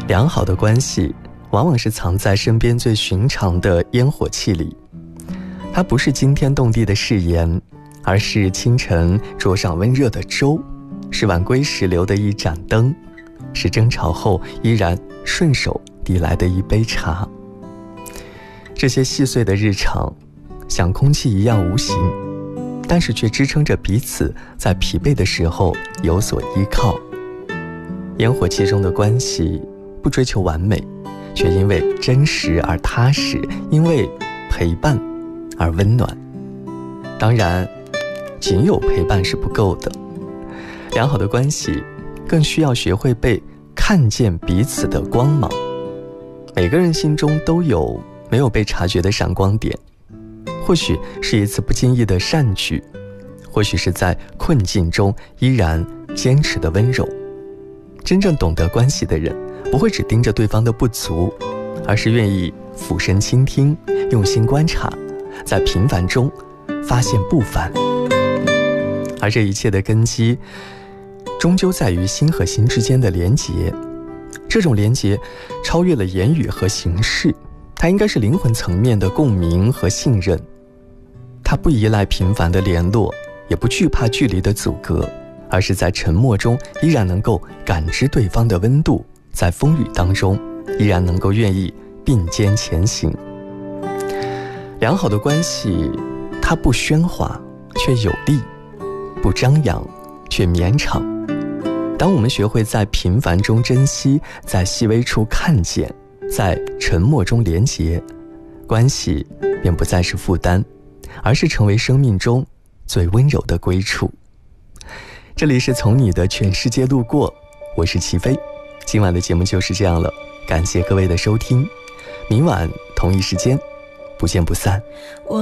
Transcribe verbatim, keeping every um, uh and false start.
良好的关系往往是藏在身边最寻常的烟火气里，它不是惊天动地的誓言，而是清晨桌上温热的粥，是晚归时留的一盏灯，是争吵后依然顺手递来的一杯茶。这些细碎的日常像空气一样无形，但是却支撑着彼此在疲惫的时候有所依靠。烟火气中的关系不追求完美，却因为真实而踏实，因为陪伴而温暖。当然，仅有陪伴是不够的，良好的关系更需要学会被看见彼此的光芒。每个人心中都有没有被察觉的闪光点，或许是一次不经意的善举，或许是在困境中依然坚持的温柔。真正懂得关系的人，不会只盯着对方的不足，而是愿意俯身倾听，用心观察，在平凡中发现不凡。而这一切的根基终究在于心和心之间的连结，这种连结超越了言语和形式，它应该是灵魂层面的共鸣和信任。它不依赖频繁的联络，也不惧怕距离的阻隔，而是在沉默中依然能够感知对方的温度，在风雨当中依然能够愿意并肩前行。良好的关系，它不喧哗却有力，不张扬却绵长。当我们学会在平凡中珍惜，在细微处看见，在沉默中连结，关系便不再是负担，而是成为生命中最温柔的归处。这里是从你的全世界路过，我是齐飞。今晚的节目就是这样了，感谢各位的收听，明晚同一时间不见不散。